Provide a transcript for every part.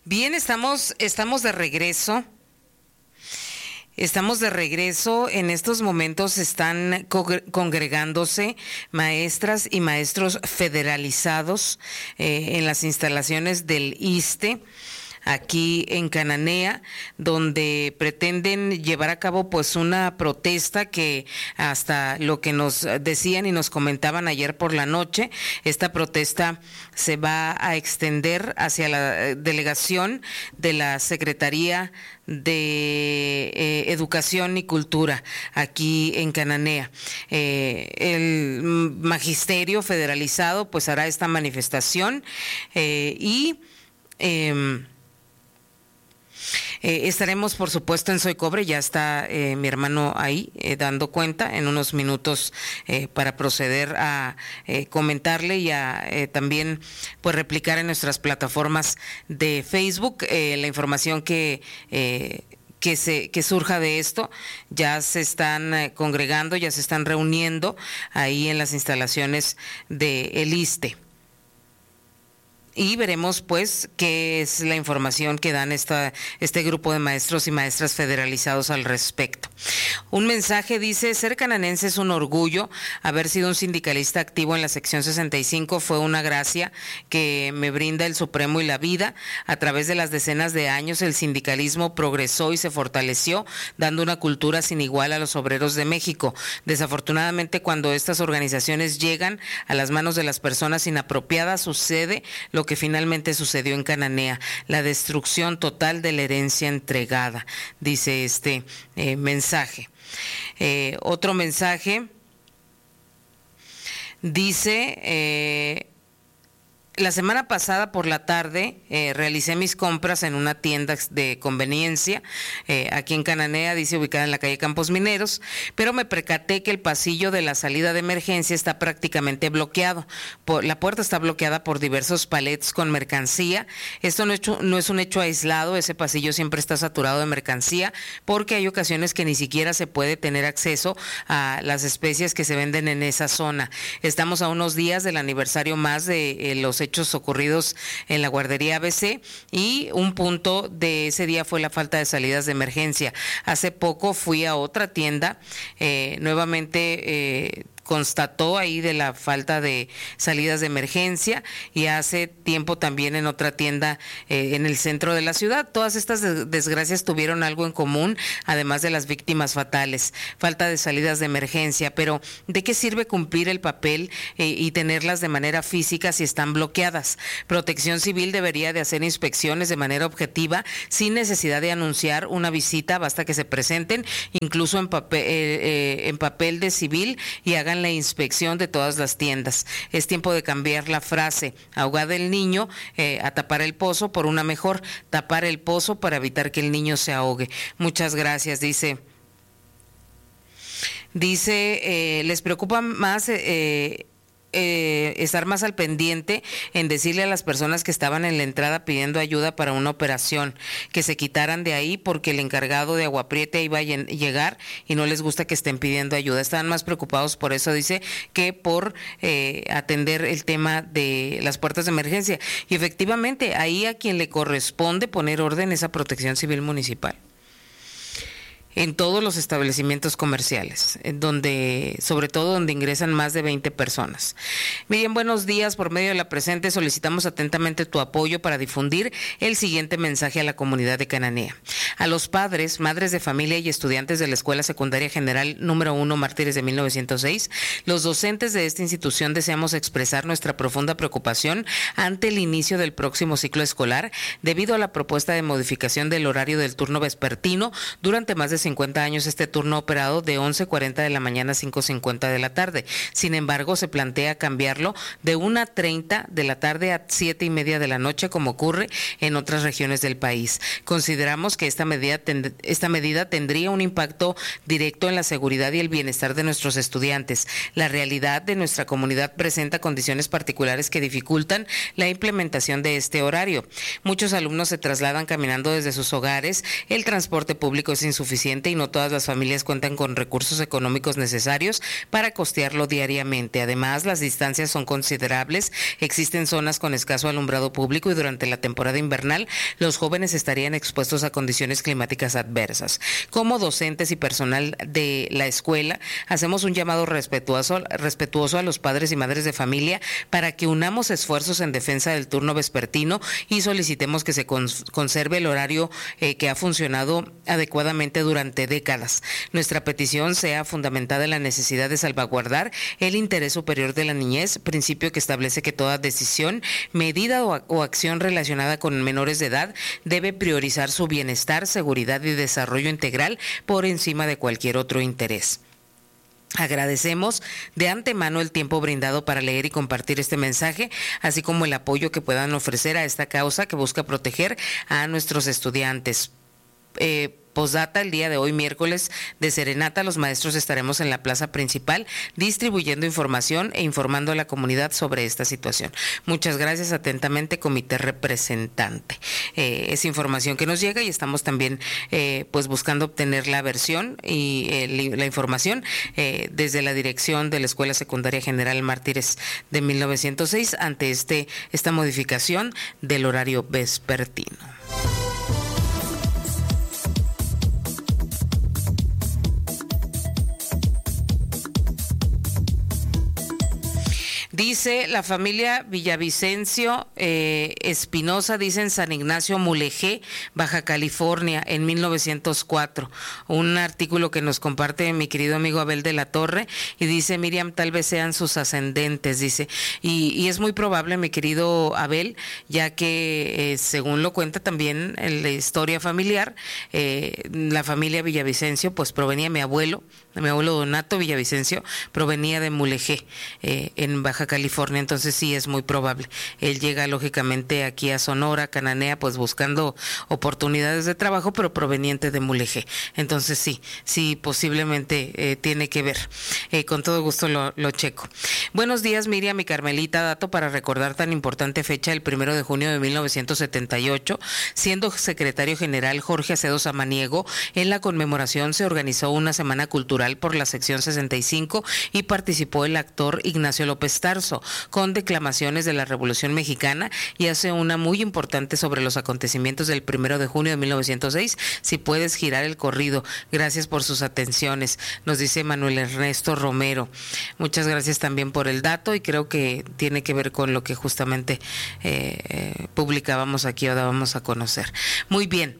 Bien, estamos de regreso. Estamos de regreso. En estos momentos están congregándose maestras y maestros federalizados en las instalaciones del ISSSTE, aquí en Cananea, donde pretenden llevar a cabo pues una protesta que, hasta lo que nos decían y nos comentaban ayer por la noche, esta protesta se va a extender hacia la delegación de la Secretaría de Educación y Cultura aquí en Cananea. El Magisterio Federalizado pues hará esta manifestación estaremos, por supuesto, en Soy Cobre. Ya está mi hermano ahí dando cuenta en unos minutos para proceder a comentarle y a también pues replicar en nuestras plataformas de Facebook la información que surja de esto. Ya se están congregando, ya se están reuniendo ahí en las instalaciones del ISSSTE. Y veremos pues qué es la información que dan este grupo de maestros y maestras federalizados al respecto. Un mensaje dice: ser cananense es un orgullo. Haber sido un sindicalista activo en la sección 65 fue una gracia que me brinda el Supremo y la vida. A través de las decenas de años el sindicalismo progresó y se fortaleció, dando una cultura sin igual a los obreros de México. Desafortunadamente, cuando estas organizaciones llegan a las manos de las personas inapropiadas, sucede lo que finalmente sucedió en Cananea: la destrucción total de la herencia entregada, dice este mensaje. Otro mensaje dice: la semana pasada por la tarde realicé mis compras en una tienda de conveniencia aquí en Cananea, dice, ubicada en la calle Campos Mineros, pero me percaté que el pasillo de la salida de emergencia está prácticamente bloqueado. La puerta está bloqueada por diversos palets con mercancía. Esto no es un hecho aislado. Ese pasillo siempre está saturado de mercancía porque hay ocasiones que ni siquiera se puede tener acceso a las especies que se venden en esa zona. Estamos a unos días del aniversario más de los hechos ocurridos en la guardería ABC, y un punto de ese día fue la falta de salidas de emergencia. Hace poco fui a otra tienda, nuevamente constató ahí de la falta de salidas de emergencia, y hace tiempo también en otra tienda en el centro de la ciudad. Todas estas desgracias tuvieron algo en común, además de las víctimas fatales: falta de salidas de emergencia. Pero ¿de qué sirve cumplir el papel y tenerlas de manera física si están bloqueadas? Protección Civil debería de hacer inspecciones de manera objetiva, sin necesidad de anunciar una visita. Basta que se presenten, incluso en papel de civil, y hagan la inspección de todas las tiendas. Es tiempo de cambiar la frase ahogada el niño a tapar el pozo por una mejor: tapar el pozo para evitar que el niño se ahogue. Muchas gracias. Dice, les preocupa más estar más al pendiente en decirle a las personas que estaban en la entrada pidiendo ayuda para una operación que se quitaran de ahí, porque el encargado de Agua Prieta iba a llegar y no les gusta que estén pidiendo ayuda. Estaban más preocupados por eso, dice, que por atender el tema de las puertas de emergencia. Y efectivamente, ahí a quien le corresponde poner orden es a Protección Civil Municipal, en todos los establecimientos comerciales, sobre todo donde ingresan más de 20 personas. Miriam, buenos días. Por medio de la presente solicitamos atentamente tu apoyo para difundir el siguiente mensaje a la comunidad de Cananea. A los padres, madres de familia y estudiantes de la Escuela Secundaria General número 1 Mártires de 1906, los docentes de esta institución deseamos expresar nuestra profunda preocupación ante el inicio del próximo ciclo escolar debido a la propuesta de modificación del horario del turno vespertino. Durante más de 50 años este turno ha operado de 11:40 de la mañana a 5:50 de la tarde. Sin embargo, se plantea cambiarlo de 1:30 de la tarde a 7:30 de la noche, como ocurre en otras regiones del país. Consideramos que esta medida tendría un impacto directo en la seguridad y el bienestar de nuestros estudiantes. La realidad de nuestra comunidad presenta condiciones particulares que dificultan la implementación de este horario. Muchos alumnos se trasladan caminando desde sus hogares, el transporte público es insuficiente inconveniente y no todas las familias cuentan con recursos económicos necesarios para costearlo diariamente. Además, las distancias son considerables, existen zonas con escaso alumbrado público y durante la temporada invernal los jóvenes estarían expuestos a condiciones climáticas adversas. Como docentes y personal de la escuela, hacemos un llamado respetuoso a los padres y madres de familia para que unamos esfuerzos en defensa del turno vespertino y solicitemos que se conserve el horario que ha funcionado adecuadamente durante décadas. Nuestra petición sea fundamentada en la necesidad de salvaguardar el interés superior de la niñez, principio que establece que toda decisión, medida o acción relacionada con menores de edad debe priorizar su bienestar, seguridad y desarrollo integral por encima de cualquier otro interés. Agradecemos de antemano el tiempo brindado para leer y compartir este mensaje, así como el apoyo que puedan ofrecer a esta causa que busca proteger a nuestros estudiantes. Postdata, el día de hoy, miércoles de serenata, los maestros estaremos en la plaza principal distribuyendo información e informando a la comunidad sobre esta situación. Muchas gracias, atentamente, comité representante. Es información que nos llega y estamos también pues buscando obtener la versión y la información desde la dirección de la Escuela Secundaria General Mártires de 1906 ante esta modificación del horario vespertino. Dice la familia Villavicencio Espinosa, dice en San Ignacio Mulegé, Baja California, en 1904. Un artículo que nos comparte mi querido amigo Abel de la Torre y dice: Miriam, tal vez sean sus ascendentes, dice. Y es muy probable, mi querido Abel, ya que según lo cuenta también en la historia familiar, la familia Villavicencio pues provenía, mi abuelo Donato Villavicencio provenía de Mulegé, en Baja California, entonces sí es muy probable. Él llega lógicamente aquí a Sonora, Cananea, pues buscando oportunidades de trabajo, pero proveniente de Mulegé. Entonces sí, posiblemente tiene que ver. Con todo gusto lo checo. Buenos días, Miriam y Carmelita. Dato para recordar tan importante fecha, el 1 de junio de 1978, siendo secretario general Jorge Acedo Samaniego, en la conmemoración se organizó una semana cultural por la sección 65 y participó el actor Ignacio López Tarso con declamaciones de la Revolución Mexicana y hace una muy importante sobre los acontecimientos del 1 de junio de 1906. Si puedes girar el corrido. Gracias por sus atenciones, nos dice Manuel Ernesto Romero. Muchas gracias también por el dato y creo que tiene que ver con lo que justamente publicábamos aquí o dábamos a conocer. Muy bien.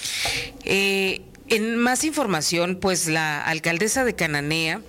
En más información, pues la alcaldesa de Cananea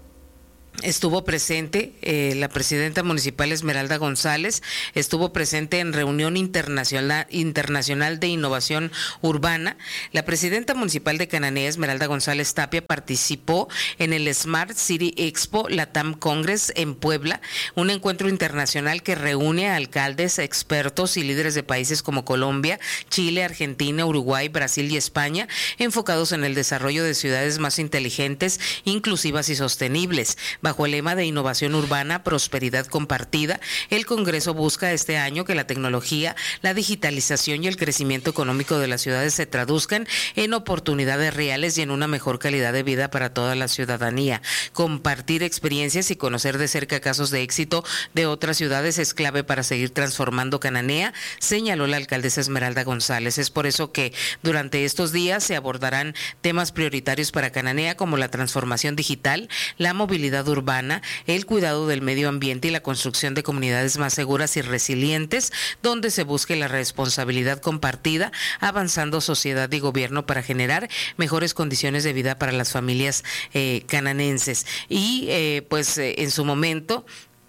estuvo presente, la presidenta municipal Esmeralda González estuvo presente en reunión internacional de innovación urbana. La presidenta municipal de Cananea, Esmeralda González Tapia, participó en el Smart City Expo Latam Congress en Puebla, un encuentro internacional que reúne a alcaldes, expertos y líderes de países como Colombia, Chile, Argentina, Uruguay, Brasil y España, enfocados en el desarrollo de ciudades más inteligentes, inclusivas y sostenibles. Bajo el lema de innovación urbana, prosperidad compartida, el Congreso busca este año que la tecnología, la digitalización y el crecimiento económico de las ciudades se traduzcan en oportunidades reales y en una mejor calidad de vida para toda la ciudadanía. Compartir experiencias y conocer de cerca casos de éxito de otras ciudades es clave para seguir transformando Cananea, señaló la alcaldesa Esmeralda González. Es por eso que durante estos días se abordarán temas prioritarios para Cananea como la transformación digital, la movilidad urbana, el cuidado del medio ambiente y la construcción de comunidades más seguras y resilientes, donde se busque la responsabilidad compartida, avanzando sociedad y gobierno para generar mejores condiciones de vida para las familias cananenses. Y en su momento,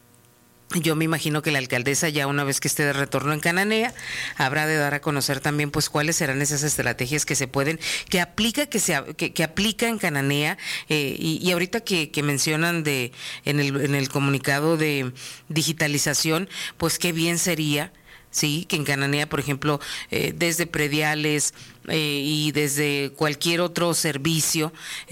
yo me imagino que la alcaldesa, ya una vez que esté de retorno en Cananea, habrá de dar a conocer también pues cuáles serán esas estrategias que se pueden, que aplica en Cananea, y ahorita que mencionan en el comunicado de digitalización, pues qué bien sería, sí, que en Cananea, por ejemplo, desde prediales y desde cualquier otro servicio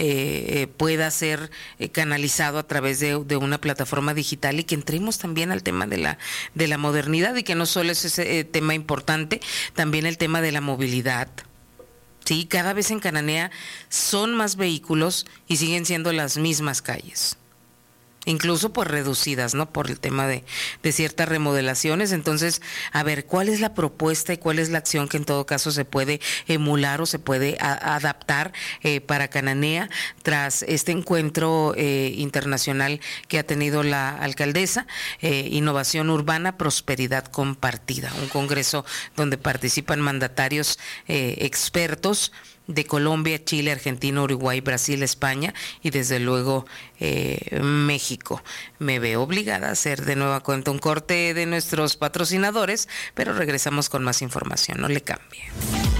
pueda ser canalizado a través de una plataforma digital, y que entremos también al tema de la modernidad, y que no solo es ese tema importante, también el tema de la movilidad. Sí, cada vez en Cananea son más vehículos y siguen siendo las mismas calles. Incluso pues reducidas, ¿no? Por el tema de ciertas remodelaciones. Entonces, a ver, ¿cuál es la propuesta y cuál es la acción que en todo caso se puede emular o se puede adaptar para Cananea tras este encuentro internacional que ha tenido la alcaldesa? Innovación urbana, prosperidad compartida. Un congreso donde participan mandatarios expertos de Colombia, Chile, Argentina, Uruguay, Brasil, España y desde luego México. Me veo obligada a hacer de nueva cuenta un corte de nuestros patrocinadores, pero regresamos con más información, no le cambie.